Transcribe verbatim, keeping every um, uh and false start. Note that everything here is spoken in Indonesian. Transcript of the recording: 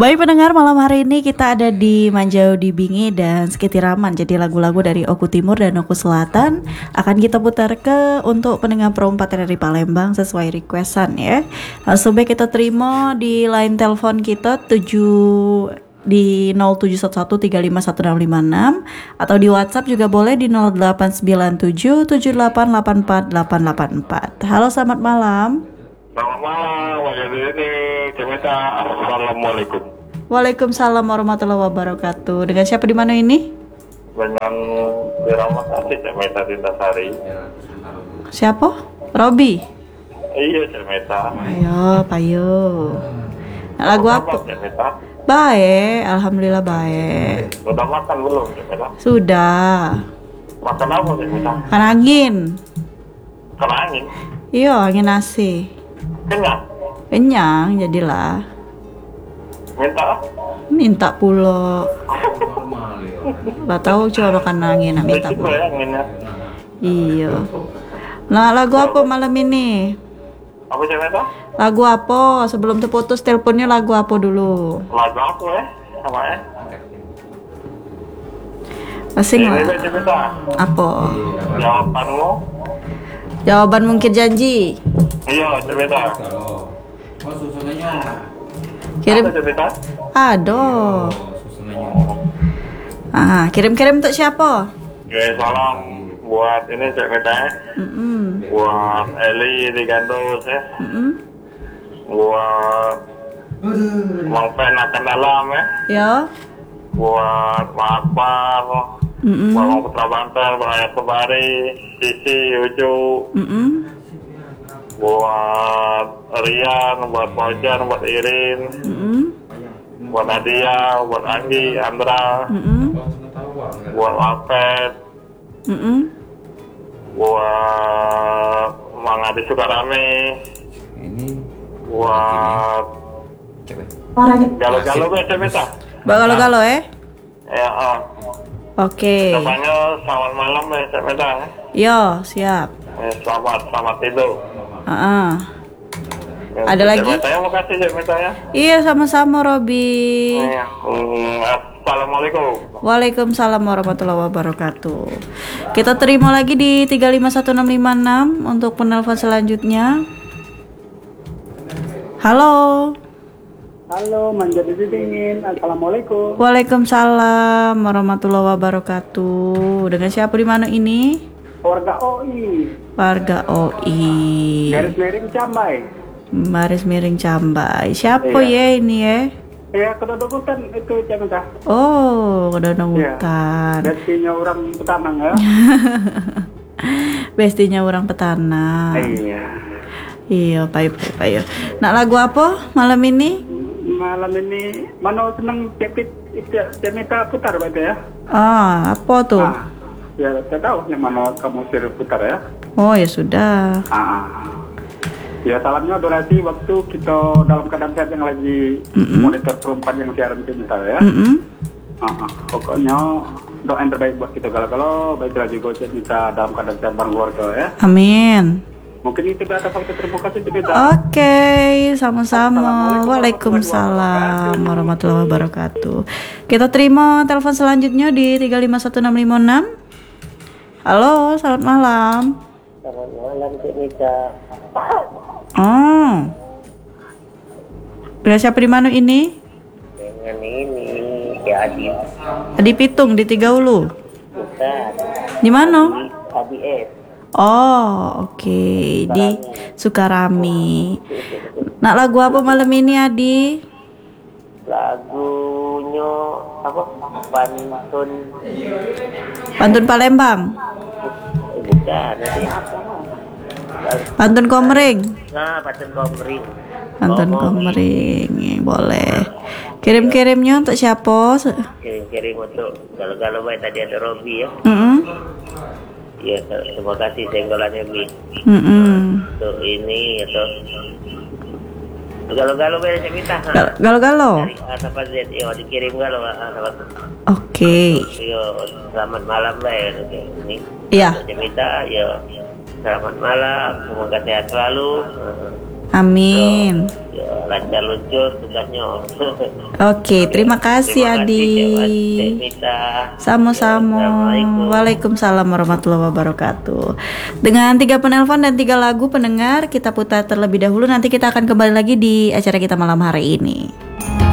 Baik pendengar, malam hari ini kita ada di Manjau di Bingi dan Sekitiraman. Jadi lagu-lagu dari Oku Timur dan Oku Selatan akan kita putar ke untuk pendengar perempat dari Palembang sesuai requestan ya. Langsung baik kita terima di line telepon kita tujuh di nol tujuh satu satu tiga lima satu enam lima enam atau di WhatsApp juga boleh di nol delapan sembilan tujuh tujuh delapan delapan empat delapan delapan empat. Halo, selamat malam. Selamat malam, wajah ini Cemeta. Assalamualaikum. Waalaikumsalam warahmatullahi wabarakatuh. Dengan siapa di mana ini? Dengan Biramak Asih Cemeta Tintasari. Siapa? Robi. Iya Cemeta. Ayo, payo. Nah, lagu apa? Cemeta? Baik, alhamdulillah baik. Udah makan belum Cemeta? Sudah. Makan apa Cemeta? Kan angin. Kena angin? Iya, angin nasi. Kenyang? Kenyang, jadilah. Minta? Minta pula. Gak tahu coba makan angin, nah, minta Begitu pula. ya anginnya. Iya. Nah, lagu apa malam ini? Apa Cemeta? Lagu apa? Sebelum terputus teleponnya lagu apa dulu? Lagu apa ya? Sama ya? Asing Ini lah. Cemeta. Apa? Jawabanmu? Jawaban mungkin janji. Iya Cemeta. Kirim. Apa Cemeta? Aduh. Ah, kirim-kirim untuk siapa? Oke, salam buat ini Cemeta. Mm-mm. Buat Eli di Gandus ya. Mm-mm. Buat Mang Pen akan dalam ya. Ya. Buat Pak Akbar. Mm-mm. Buat Mang Putra Banten, buat Ayat Kebari, Sisi, Uju. Mm-mm. Buat Rian, buat Fajar, buat Irin. Mm-mm. Buat Nadia, buat Anggi, Andra. Mm-mm. Buat Wapet. Mm-mm. Buat Mang Adi Sukarame. Buat Galo-galo gue Cemeta. Bagalo-galo eh? Ya, ah. Oke. Namanya selamat malam ya Cemeta. Yo, siap. Eh, selamat, selamat tidur. Heeh. Ya, Ada lagi? Cemeta ya, makasih Cemeta ya. Iya, sama-sama Robi. Ya, mm, Assalamualaikum. Waalaikumsalam warahmatullahi wabarakatuh. Kita terima lagi di tiga lima satu enam lima enam untuk penelpon selanjutnya. Halo. Halo, Manjau di Dingin. Assalamualaikum. Waalaikumsalam warahmatullahi wabarakatuh. Dengan siapa di mana ini? Warga O I. Warga O I. Garis miring Cambai. Baris miring Cambai. Siapa Iya. ya ini ya? Ya, kedudukan itu Cemeta. Oh, udah Iya. hutan. Destinya orang petanang ya. Bestinya orang petanang. Iya. Iya, payu payu payu. Nak lagu apa malam ini? Malam ini mana seneng cepit Cemeta putar berarti ya? Ah, apa tuh? Ah, ya saya tahu yang mana kamu suruh putar ya. Oh ya sudah. Ah. Ya salamnya donasi waktu kita dalam keadaan sehat yang lagi Mm-mm. monitor perempuan yang siaran Cemeta ya. Mm-mm. Ah, pokoknya doa yang terbaik buat kita kalau-kalau baiklah juga kita dalam keadaan sehat bareng keluarga ya. Amin. Mungkin itu atas waktu terima kasih Cemeta. Oke, sama-sama. Assalamualaikum Waalaikumsalam warahmatullahi wabarakatuh. Kita terima telepon selanjutnya di tiga lima satu enam lima enam. Halo, selamat malam. Selamat malam Cemeta. Oh. Dengan siapa di mana ini? Dengan ini ya Adi. Adi Pitung di Tiga Ulu. Bukan. Di mana? Adi S. Oh, oke. Di Sukarami. Nak lagu apa malam ini, Adi? Lagunya apa? Pantun. Pantun Palembang. Bukan. Nanti Pantun Komering. nah pantun komering. Pantun Oh, Komering. Ya, boleh. Kirim-kirimnya untuk siapa? Kirim-kirim untuk kalau-kalau baik tadi ada Robi ya. Mm-mm. Ya terima kasih senggolannya Bi. Mm-mm. Untuk ini atau kalau-kalau baik Cemeta. Gal- Galau-galau. Dari Asapa Z, yo dikirim galau Asapa. Oke. Yo selamat malam baik. Ini. Iya. Cemeta, yo selamat malam, semoga sehat selalu. Amin. Ya, lancar luncur tugasnya. Oke, terima kasih Adi. Sama-sama. Waalaikumsalam warahmatullahi wabarakatuh. Dengan tiga penelpon dan tiga lagu pendengar, kita putar terlebih dahulu. Nanti kita akan kembali lagi di acara kita malam hari ini.